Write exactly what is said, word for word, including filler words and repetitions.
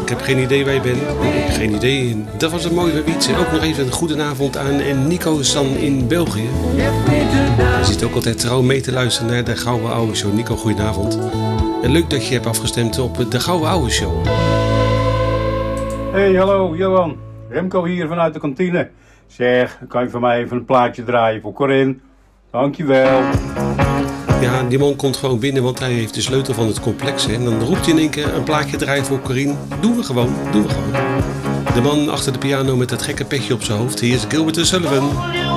Ik heb geen idee waar je bent. Nee, geen idee. Dat was een mooie Wietse. Ook nog even een goedenavond aan en Nico San in België. Hij zit ook altijd trouw mee te luisteren naar de Gouden Ouwe Show. Nico, goedenavond. En leuk dat je hebt afgestemd op de Gouden Ouwe Show. Hey, hallo Johan. Remco hier vanuit de kantine. Zeg, kan je voor mij even een plaatje draaien voor Corinne? Dankjewel. Ja, die man komt gewoon binnen, want hij heeft de sleutel van het complex. Hè? En dan roept hij in één keer een plaatje draaien voor Corinne. Doen we gewoon, doen we gewoon. De man achter de piano met dat gekke petje op zijn hoofd. Hier is Gilbert Sullivan.